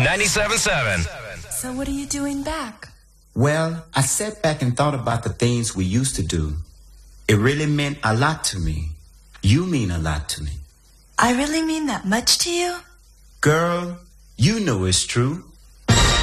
97.7. So what are you doing back? Well, I sat back and thought about the things we used to do. It really meant a lot to me. You mean a lot to me. I really mean that much to you? Girl, you know it's true.